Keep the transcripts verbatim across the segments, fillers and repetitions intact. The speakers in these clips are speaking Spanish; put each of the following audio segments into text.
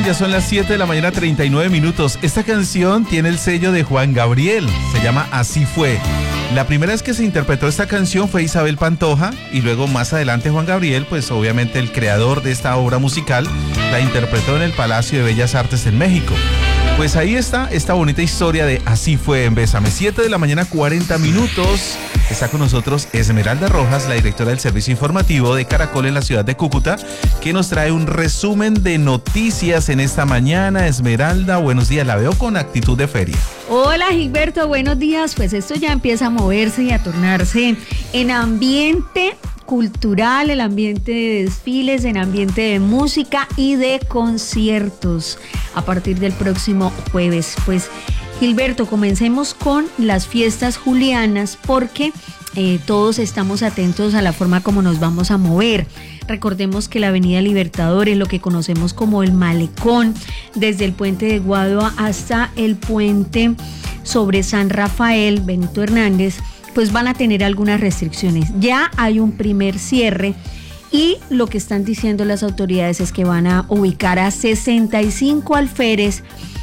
ya son las siete de la mañana, treinta y nueve minutos. Esta canción tiene el sello de Juan Gabriel, se llama Así Fue. La primera vez que se interpretó esta canción fue Isabel Pantoja y luego más adelante Juan Gabriel, pues obviamente el creador de esta obra musical, la interpretó en el Palacio de Bellas Artes en México. Pues ahí está esta bonita historia de Así Fue en Bésame. siete de la mañana, cuarenta minutos. Está con nosotros Esmeralda Rojas, la directora del servicio informativo de Caracol en la ciudad de Cúcuta, que nos trae un resumen de noticias en esta mañana. Esmeralda, buenos días, la veo con actitud de feria. Hola Gilberto, buenos días. Pues esto ya empieza a moverse y a tornarse en ambiente cultural, el ambiente de desfiles, en ambiente de música y de conciertos a partir del próximo jueves. Pues Gilberto, comencemos con las fiestas julianas porque eh, todos estamos atentos a la forma como nos vamos a mover. Recordemos que la Avenida Libertadores, lo que conocemos como el Malecón, desde el puente de Guadua hasta el puente sobre San Rafael, Benito Hernández, pues van a tener algunas restricciones. Ya hay un primer cierre y lo que están diciendo las autoridades es que van a ubicar a sesenta y cinco alférez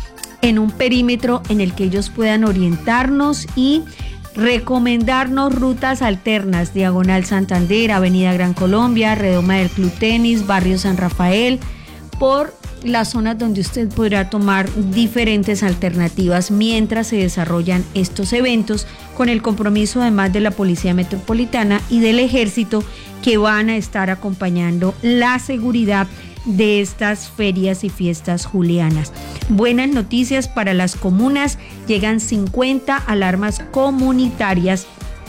en un perímetro en el que ellos puedan orientarnos y recomendarnos rutas alternas: Diagonal Santander, Avenida Gran Colombia, Redoma del Club Tenis, Barrio San Rafael, por las zonas donde usted podrá tomar diferentes alternativas mientras se desarrollan estos eventos, con el compromiso además de la Policía Metropolitana y del Ejército, que van a estar acompañando la seguridad de estas ferias y fiestas julianas. Buenas noticias para las comunas: llegan cincuenta alarmas comunitarias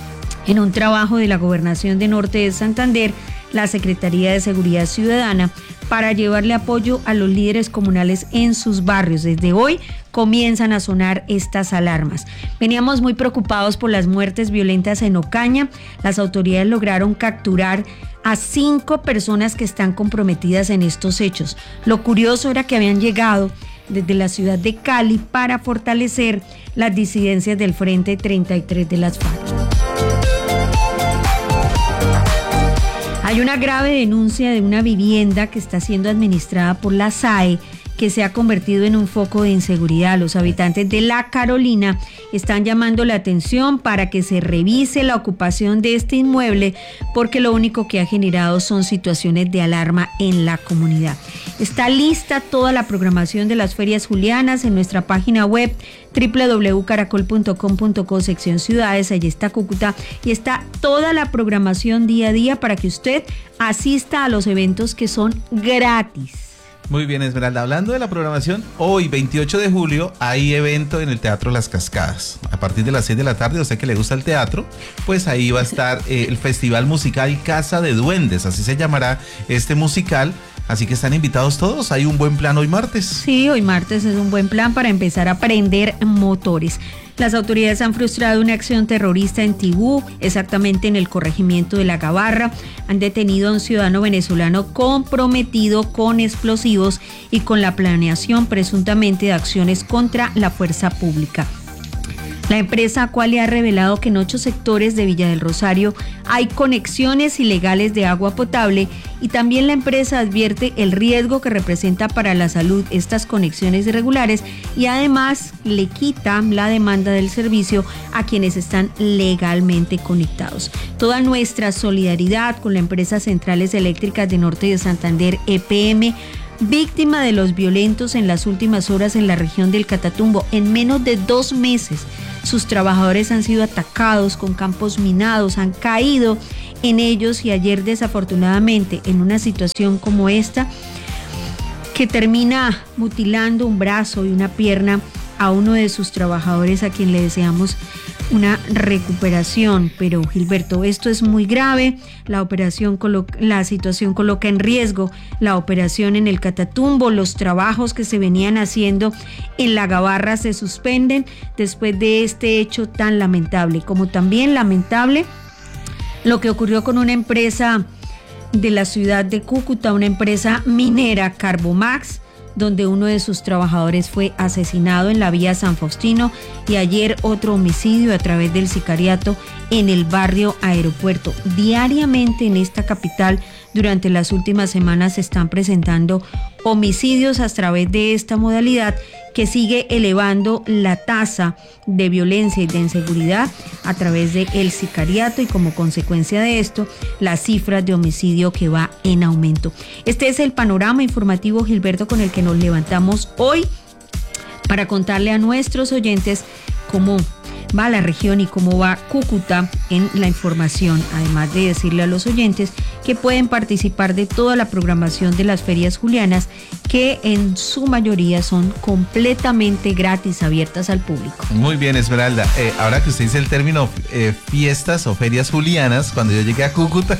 en un trabajo de la Gobernación de Norte de Santander, la Secretaría de Seguridad Ciudadana, para llevarle apoyo a los líderes comunales en sus barrios. Desde hoy comienzan a sonar estas alarmas. Veníamos muy preocupados por las muertes violentas en Ocaña. Las autoridades lograron capturar a cinco personas que están comprometidas en estos hechos. Lo curioso era que habían llegado desde la ciudad de Cali para fortalecer las disidencias del Frente treinta y tres de las FARC. Hay una grave denuncia de una vivienda que está siendo administrada por la S A E, que se ha convertido en un foco de inseguridad. Los habitantes de La Carolina están llamando la atención para que se revise la ocupación de este inmueble, porque lo único que ha generado son situaciones de alarma en la comunidad. Está lista toda la programación de las ferias julianas en nuestra página web doble u doble u doble u punto caracol punto com punto co, sección ciudades. Allí está Cúcuta y está toda la programación día a día para que usted asista a los eventos que son gratis. Muy bien, Esmeralda. Hablando de la programación, hoy, veintiocho de julio, hay evento en el Teatro Las Cascadas. A partir de las seis de la tarde, a usted que le gusta el teatro, pues ahí va a estar eh, el festival musical Casa de Duendes, así se llamará este musical. Así que están invitados todos. Hay un buen plan hoy martes. Sí, hoy martes es un buen plan para empezar a prender motores. Las autoridades han frustrado una acción terrorista en Tibú, exactamente en el corregimiento de La Gabarra. Han detenido a un ciudadano venezolano comprometido con explosivos y con la planeación presuntamente de acciones contra la fuerza pública. La empresa Aqualia ha revelado que en ocho sectores de Villa del Rosario hay conexiones ilegales de agua potable, y también la empresa advierte el riesgo que representa para la salud estas conexiones irregulares, y además le quita la demanda del servicio a quienes están legalmente conectados. Toda nuestra solidaridad con la empresa Centrales Eléctricas de Norte de Santander, E P M, víctima de los violentos en las últimas horas en la región del Catatumbo. En menos de dos meses, sus trabajadores han sido atacados con campos minados, han caído en ellos, y ayer desafortunadamente en una situación como esta, que termina mutilando un brazo y una pierna a uno de sus trabajadores, a quien le deseamos una recuperación. Pero Gilberto, esto es muy grave. La operación coloca, la situación coloca en riesgo la operación en el Catatumbo. Los trabajos que se venían haciendo en La Gabarra se suspenden después de este hecho tan lamentable, como también lamentable lo que ocurrió con una empresa de la ciudad de Cúcuta, una empresa minera, Carbomax, donde uno de sus trabajadores fue asesinado en la vía San Faustino, y ayer otro homicidio a través del sicariato en el barrio Aeropuerto. Diariamente en esta capital Durante las últimas semanas se están presentando homicidios a través de esta modalidad que sigue elevando la tasa de violencia y de inseguridad a través del sicariato y como consecuencia de esto, las cifras de homicidio que va en aumento. Este es el panorama informativo, Gilberto, con el que nos levantamos hoy para contarle a nuestros oyentes cómo va la región y cómo va Cúcuta en la información, además de decirle a los oyentes que pueden participar de toda la programación de las ferias julianas, que en su mayoría son completamente gratis, abiertas al público. Muy bien, Esmeralda. Eh, ahora que usted dice el término eh, fiestas o ferias julianas, cuando yo llegué a Cúcuta...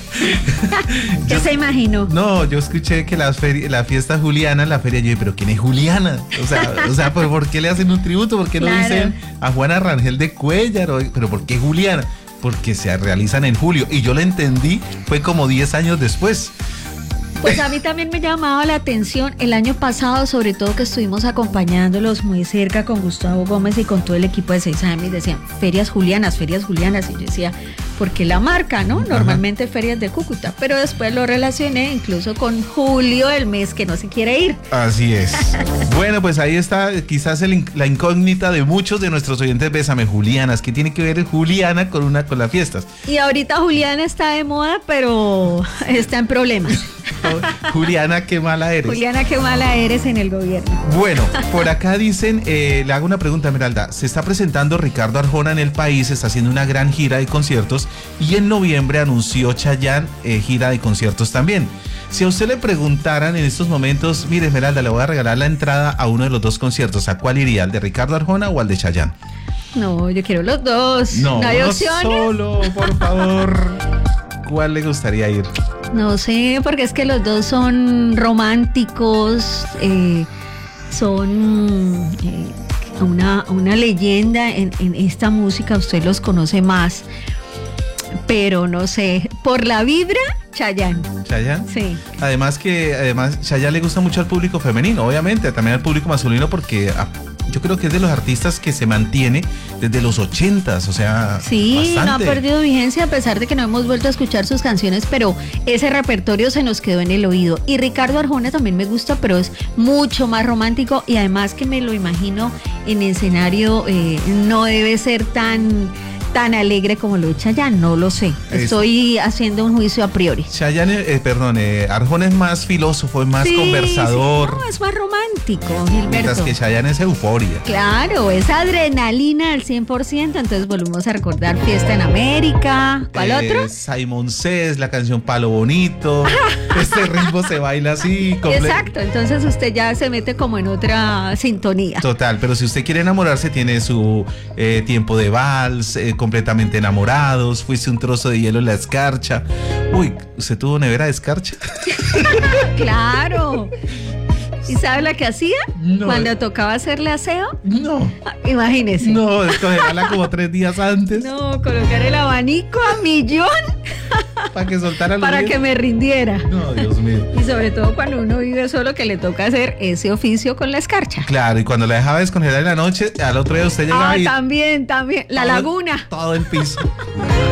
¿Qué se imaginó? No, yo escuché que la, feria, la fiesta juliana, la feria, yo dije, ¿pero quién es Juliana? O sea, o sea ¿por, ¿por qué le hacen un tributo? ¿Por qué no Claro. dicen a Juana Rangel de Cuéllar? O, ¿pero por qué Juliana? Porque se realizan en julio. Y yo lo entendí, fue como diez años después. Pues a mí también me llamaba la atención el año pasado, sobre todo que estuvimos acompañándolos muy cerca con Gustavo Gómez y con todo el equipo de seis A M y decían ferias julianas, ferias julianas, y yo decía, ¿por qué la marca, no? Normalmente Ajá. ferias de Cúcuta, pero después lo relacioné incluso con julio, el mes que no se quiere ir. Así es. Bueno, pues ahí está quizás el, la incógnita de muchos de nuestros oyentes Bésame Julianas. ¿Qué tiene que ver Juliana con una con las fiestas? Y ahorita Juliana está de moda, pero está en problemas. Juliana, qué mala eres. Juliana, qué mala eres en el gobierno. Bueno, por acá dicen, eh, le hago una pregunta, Esmeralda. Se está presentando Ricardo Arjona en el país, está haciendo una gran gira de conciertos y en noviembre anunció Chayanne eh, gira de conciertos también. Si a usted le preguntaran en estos momentos, mire, Esmeralda, le voy a regalar la entrada a uno de los dos conciertos, ¿a cuál iría? ¿Al de Ricardo Arjona o al de Chayanne? No, yo quiero los dos. No, ¿No hay uno opciones? solo, por favor. ¿Cuál le gustaría ir? No sé, porque es que los dos son románticos, eh, son eh, una, una leyenda en, en esta música, usted los conoce más, pero no sé, por la vibra, Chayanne. ¿Chayanne? Sí. Además que, además, Chayanne le gusta mucho al público femenino, obviamente, también al público masculino, porque a, yo creo que es de los artistas que se mantiene desde los ochentas, o sea, sí, bastante. No ha perdido vigencia a pesar de que no hemos vuelto a escuchar sus canciones, pero ese repertorio se nos quedó en el oído. Y Ricardo Arjona también me gusta, pero es mucho más romántico y además que me lo imagino en escenario, eh, no debe ser tan... tan alegre como lo de Chayanne, no lo sé. Estoy es, haciendo un juicio a priori. Chayanne, eh, perdón, eh, Arjona es más filósofo, es más sí, conversador. Sí, no, es más romántico, Gilberto. Mientras que Chayanne es euforia. Claro, es adrenalina al cien por ciento, entonces volvemos a recordar Fiesta en América. ¿Cuál eh, otro? Simon Says, la canción Palo Bonito. Este ritmo se baila así. Comple- Exacto, entonces usted ya se mete como en otra sintonía. Total, pero si usted quiere enamorarse, tiene su eh, tiempo de vals, eh, completamente enamorados, fuiste un trozo de hielo en la escarcha. Uy, ¿usted tuvo nevera de escarcha? Claro. ¿Y sabe la que hacía? No. Cuando tocaba hacerle aseo. No. Imagínese. No, descongelarla como tres días antes. No, colocar el abanico a millón. Para que soltara los Para días. que me rindiera. No, Dios mío. Y sobre todo cuando uno vive solo, que le toca hacer ese oficio con la escarcha. Claro, y cuando la dejaba descongelar en la noche, al otro día usted llegaba ah, y... también, también. La todo, laguna. Todo el piso.